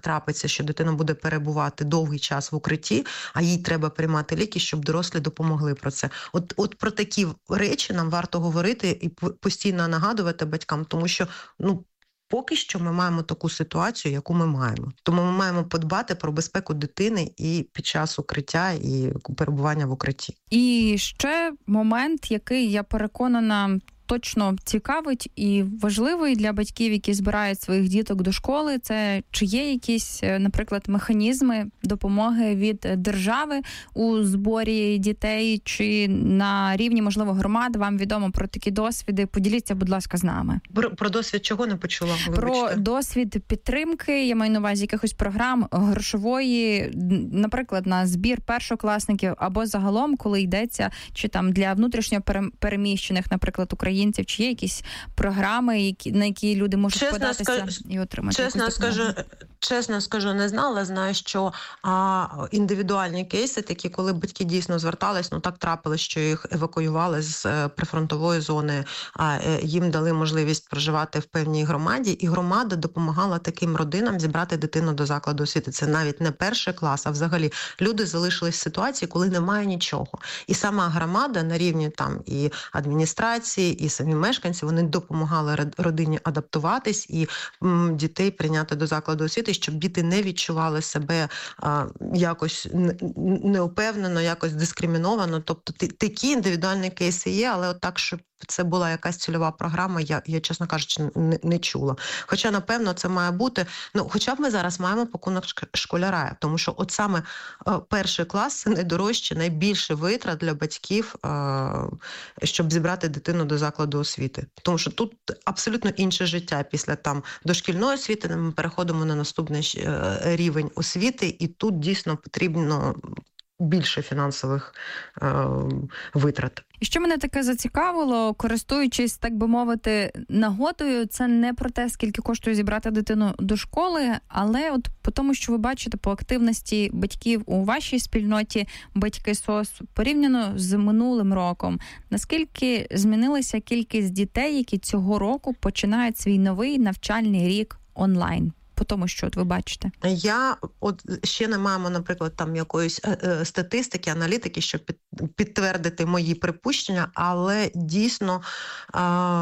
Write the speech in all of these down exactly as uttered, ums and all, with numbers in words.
трапиться, що дитина буде перебувати довгий час в укритті, а їй треба приймати ліки, щоб дорослі допомогли про це. От, от про такі речі нам варто говорити і постійно нагадувати батькам, тому що, ну, поки що ми маємо таку ситуацію, яку ми маємо. Тому ми маємо подбати про безпеку дитини і під час укриття, і перебування в укритті. І ще момент, який, я переконана, точно цікавить і важливий для батьків, які збирають своїх діток до школи, це чи є якісь, наприклад, механізми допомоги від держави у зборі дітей, чи на рівні, можливо, громад вам відомо про такі досвіди? Поділіться, будь ласка, з нами. Про, про досвід чого не почула? Вибачте. Про досвід підтримки, я маю на увазі якихось програм грошової, наприклад, на збір першокласників, або загалом, коли йдеться, чи там для внутрішньо переміщених, наприклад, українців, чи є якісь програми, які, на які люди можуть чесно податися скажу, і отримати чесно скажу, чесно скажу, не знала. Знаю, що а, індивідуальні кейси, такі, коли батьки дійсно звертались, ну так трапилось, що їх евакуювали з е, прифронтової зони, а е, їм дали можливість проживати в певній громаді, і громада допомагала таким родинам зібрати дитину до закладу освіти. Це навіть не перший клас, а взагалі люди залишились в ситуації, коли немає нічого. І сама громада на рівні там і адміністрації, і самі мешканці, вони допомагали родині адаптуватись і м, дітей прийняти до закладу освіти, щоб діти не відчували себе а, якось неупевнено, якось дискриміновано. Тобто т- такі індивідуальні кейси є, але от так, щоб це була якась цільова програма, я, я чесно кажучи, не, не чула. Хоча, напевно, це має бути, ну, хоча б ми зараз маємо пакунок школяра, тому що от саме е, перший клас – це найдорожче, найбільший витрат для батьків, е, щоб зібрати дитину до закладу освіти. Тому що тут абсолютно інше життя. Після там дошкільної освіти ми переходимо на наступний е, рівень освіти, і тут дійсно потрібно більше фінансових е, витрат. І що мене таке зацікавило, користуючись, так би мовити, нагодою, це не про те, скільки коштує зібрати дитину до школи, але от по тому, що ви бачите по активності батьків у вашій спільноті «Батьки СОС» порівняно з минулим роком, наскільки змінилася кількість дітей, які цього року починають свій новий навчальний рік онлайн? По тому, що от ви бачите? Я от ще не маємо, наприклад, там якоїсь е, статистики, аналітики, щоб під, підтвердити мої припущення, але дійсно е,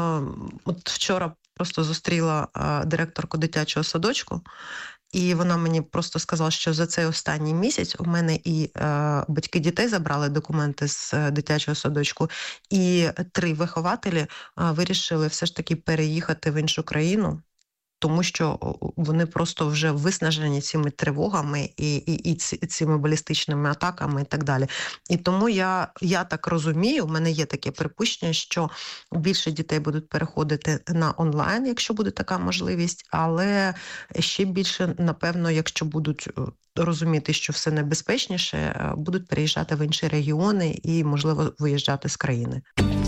от вчора просто зустріла е, директорку дитячого садочку, і вона мені просто сказала, що за цей останній місяць у мене і е, батьки дітей забрали документи з е, дитячого садочку, і три вихователі е, вирішили все ж таки переїхати в іншу країну, тому що вони просто вже виснажені цими тривогами і, і, і цими балістичними атаками і так далі. І тому я, я так розумію, у мене є таке припущення, що більше дітей будуть переходити на онлайн, якщо буде така можливість, але ще більше, напевно, якщо будуть розуміти, що все небезпечніше, будуть переїжджати в інші регіони і, можливо, виїжджати з країни.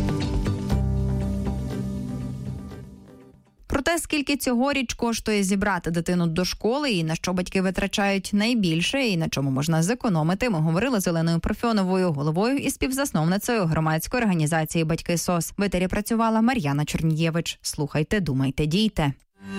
Про те, скільки цьогоріч коштує зібрати дитину до школи і на що батьки витрачають найбільше і на чому можна зекономити, ми говорили з Оленою Парфьоновою, головою і співзасновницею громадської організації «Батьки СОС». В етері працювала Мар'яна Чорнієвич. Слухайте, думайте, дійте.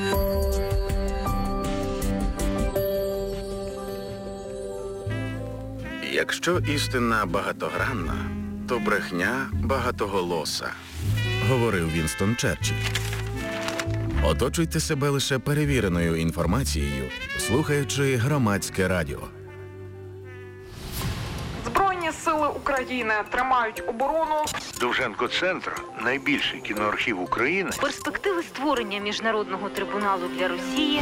Якщо істина багатогранна, то брехня багатоголоса, говорив Вінстон Черчилль. Оточуйте себе лише перевіреною інформацією, слухаючи громадське радіо. Збройні сили України тримають оборону. Довженко-центр – найбільший кіноархів України. Перспективи створення міжнародного трибуналу для Росії.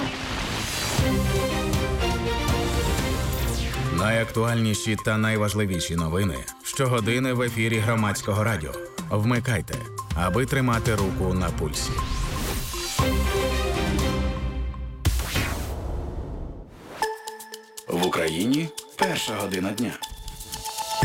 Найактуальніші та найважливіші новини щогодини в ефірі громадського радіо. Вмикайте, аби тримати руку на пульсі. В Україні перша година дня.